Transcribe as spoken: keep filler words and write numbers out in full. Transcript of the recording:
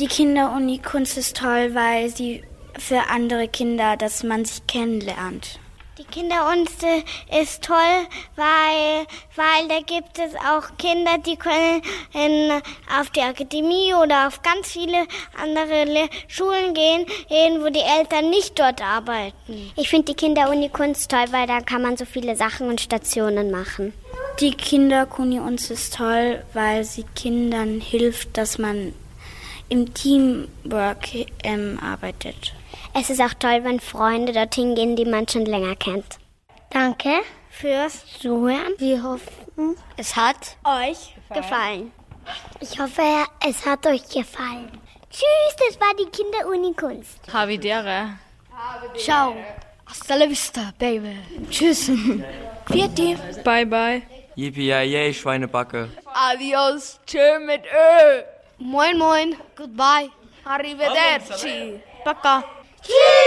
Die Kinderuni Kunst ist toll, weil sie für andere Kinder, dass man sich kennenlernt. Die Kinderuni ist toll, weil, weil da gibt es auch Kinder, die können in, auf die Akademie oder auf ganz viele andere Le- Schulen gehen, wo die Eltern nicht dort arbeiten. Ich finde die Kinderuni Kunst toll, weil da kann man so viele Sachen und Stationen machen. Die Kinderuni uns ist toll, weil sie Kindern hilft, dass man im Teamwork ähm, arbeitet. Es ist auch toll, wenn Freunde dorthin gehen, die man schon länger kennt. Danke fürs Zuhören. Wir hoffen, es hat euch gefallen. Ich hoffe, es hat euch gefallen. Tschüss, das war die Kinderuni Kunst. Havidere. Ciao. Hasta la vista, baby. Tschüss. Vierte. Bye, bye. Yippie-yay, Schweinebacke. Adios. Tschö mit Ö. Moin, moin. Goodbye. Arrivederci. Paka. Tschüss.